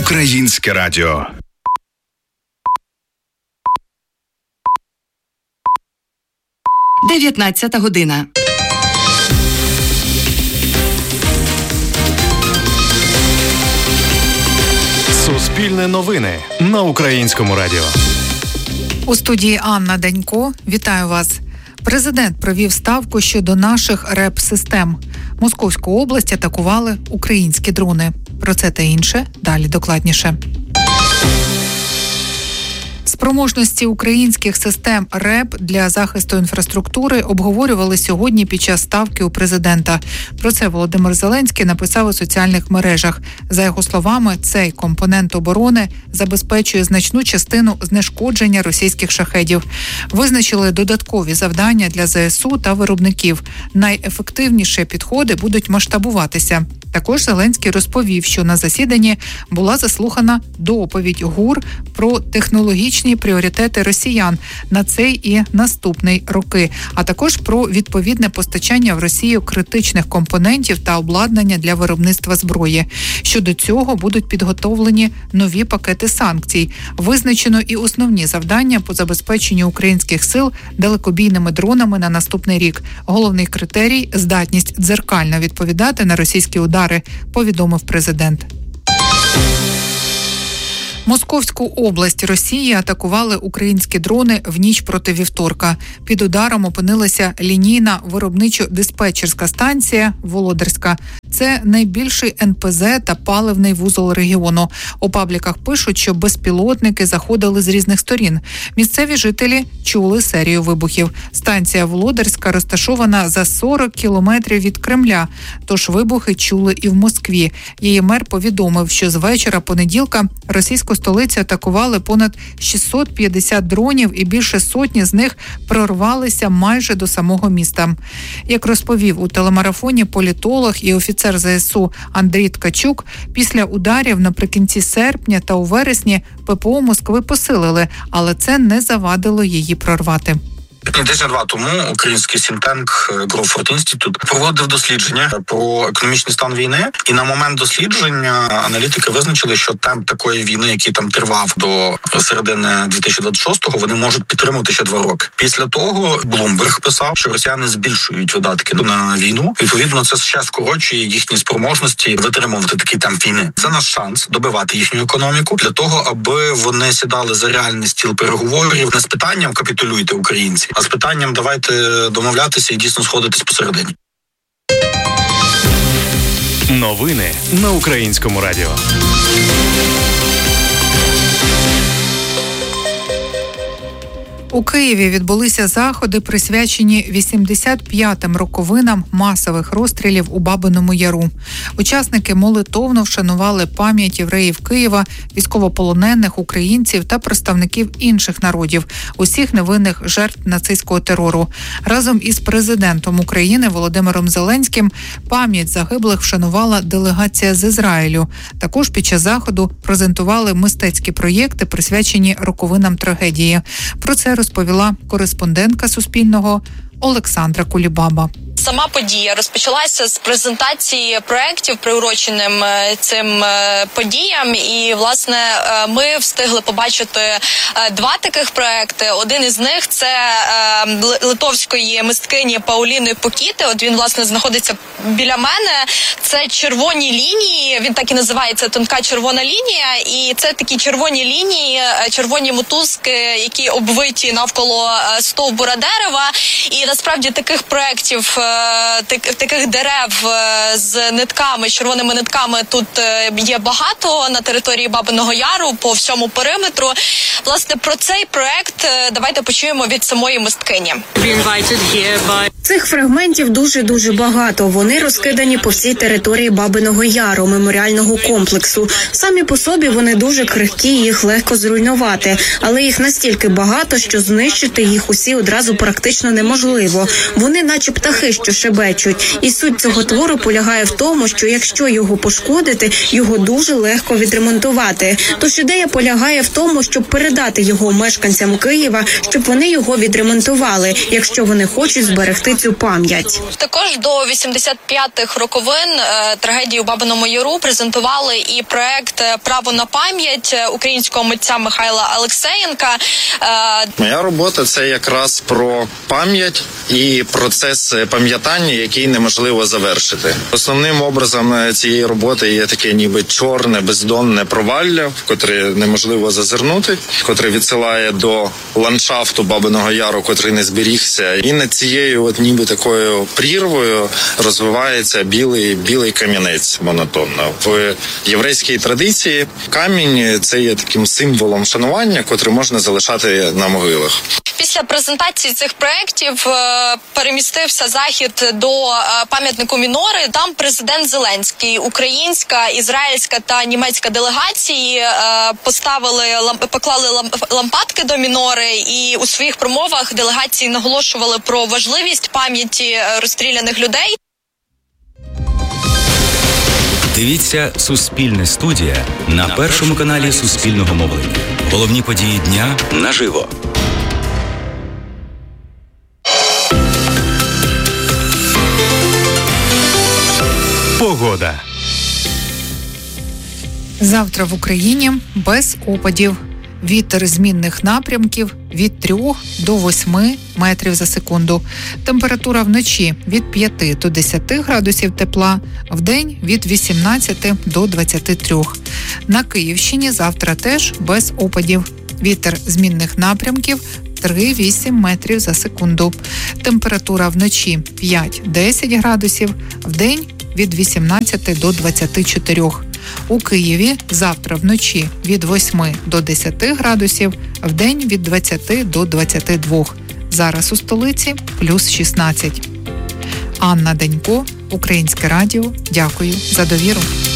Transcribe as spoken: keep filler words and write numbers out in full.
Українське радіо. дев'ятнадцята година. Суспільне новини на Українському радіо. У студії Анна Данько. Вітаю вас. Президент провів ставку щодо наших РЕП-систем. Московську область атакували українські дрони. Про це та інше далі докладніше. Спроможності українських систем РЕП для захисту інфраструктури обговорювали сьогодні під час ставки у президента. Про це Володимир Зеленський написав у соціальних мережах. За його словами, цей компонент оборони забезпечує значну частину знешкодження російських шахедів. Визначили додаткові завдання для ЗСУ та виробників. Найефективніші підходи будуть масштабуватися. Також Зеленський розповів, що на засіданні була заслухана доповідь ГУР про технологічні пріоритети росіян на цей і наступний роки, а також про відповідне постачання в Росію критичних компонентів та обладнання для виробництва зброї. Щодо цього будуть підготовлені нові пакети санкцій. Визначено і основні завдання по забезпеченню українських сил далекобійними дронами на наступний рік. Головний критерій – здатність дзеркально відповідати на російські удари, повідомив президент. Московську область Росії атакували українські дрони в ніч проти вівторка. Під ударом опинилася лінійна виробничо-диспетчерська станція Володарська. Це найбільший ен пе зет та паливний вузол регіону. У пабліках пишуть, що безпілотники заходили з різних сторін. Місцеві жителі чули серію вибухів. Станція Володарська розташована за сорок кілометрів від Кремля, тож вибухи чули і в Москві. Її мер повідомив, що з вечора понеділка російську столицю атакували понад шістсот п'ятдесят дронів і більше сотні з них прорвалися майже до самого міста. Як розповів у телемарафоні політолог і офіцер зе ес у Андрій Ткачук, після ударів наприкінці серпня та у вересні пе пе о Москви посилили, але це не завадило її прорвати. Десять два тому український сінтенк Гроуфорд Інститут проводив дослідження про економічний стан війни, і на момент дослідження аналітики визначили, що темп такої війни, який там тривав до середини дві тисячі двадцять шостого, вони можуть підтримувати ще два роки. Після того Блумберг писав, що росіяни збільшують видатки на війну. Відповідно, це ще скорочує їхні спроможності витримувати такий темп війни. Це наш шанс добивати їхню економіку для того, аби вони сідали за реальний стіл переговорів не з питанням «капітулюйте, українці», а з питанням давайте домовлятися і дійсно сходитись посередині. Новини на Українському радіо. У Києві відбулися заходи, присвячені вісімдесят п'ятим роковинам масових розстрілів у Бабиному Яру. Учасники молитовно вшанували пам'ять євреїв Києва, військовополонених українців та представників інших народів, усіх невинних жертв нацистського терору. Разом із президентом України Володимиром Зеленським пам'ять загиблих вшанувала делегація з Ізраїлю. Також під час заходу презентували мистецькі проєкти, присвячені роковинам трагедії. Про це розповіла кореспондентка Суспільного Олександра Кулібаба. Сама подія розпочалася з презентації проєктів, приуроченим цим подіям. І, власне, ми встигли побачити два таких проєкти. Один із них – це литовської мисткині Пауліни Покіти. От він, власне, знаходиться біля мене. Це червоні лінії, він так і називається «Тонка червона лінія». І це такі червоні лінії, червоні мотузки, які обвиті навколо стовбура дерева. І, насправді, таких проєктів, таких дерев з нитками, з червоними нитками тут є багато на території Бабиного Яру, по всьому периметру. Власне, про цей проект давайте почуємо від самої мисткині. Цих фрагментів дуже-дуже багато. Вони розкидані по всій території Бабиного Яру, меморіального комплексу. Самі по собі вони дуже крихкі, їх легко зруйнувати. Але їх настільки багато, що знищити їх усі одразу практично неможливо. Вони наче птахи, бджоли, що шебечуть. І суть цього твору полягає в тому, що якщо його пошкодити, його дуже легко відремонтувати. Тож ідея полягає в тому, щоб передати його мешканцям Києва, щоб вони його відремонтували, якщо вони хочуть зберегти цю пам'ять. Також до вісімдесят п'ятих роковин е, трагедії у Бабиному Яру презентували і проект «Право на пам'ять» українського митця Михайла Алексеєнка. Е, Моя робота – це якраз про пам'ять і процес пам'ятання, який неможливо завершити. Основним образом цієї роботи є таке ніби чорне, бездонне провалля, в котре неможливо зазирнути, котре відсилає до ландшафту Бабиного Яру, котрий не зберігся. І над цією от ніби такою прірвою розвивається білий, білий камінець монотонно. В єврейській традиції камінь – це є таким символом шанування, котре можна залишати на могилах. Після презентації цих проєктів перемістився захід до пам'ятнику Мінори. Там президент Зеленський, українська, ізраїльська та німецька делегації поставили, поклали лампадки до Мінори, і у своїх промовах делегації наголошували про важливість пам'яті розстріляних людей. Дивіться «Суспільне студія» на першому каналі Суспільного мовлення. Головні події дня наживо. Погода. Завтра в Україні без опадів. Вітер змінних напрямків від трьох до восьми метрів за секунду. Температура вночі від п'яти до десяти градусів тепла, вдень від вісімнадцяти до двадцяти трьох. На Київщині завтра теж без опадів. Вітер змінних напрямків три-вісім метрів за секунду. Температура вночі п'ять-десять градусів, вдень від вісімнадцяти до двадцяти чотирьох. У Києві завтра вночі від восьми до десяти градусів, вдень від двадцяти до двадцяти двох. Зараз у столиці плюс шістнадцять. Анна Денько, Українське радіо. Дякую за довіру.